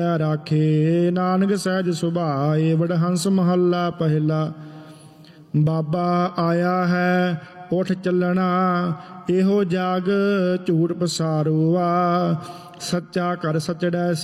राखे नानक सहज सुभाए। वडहंस महला पहला। बाबा आया है उठ चलना, एहो जाग झूठ पसारुआ। सच्चा कर सचड़ै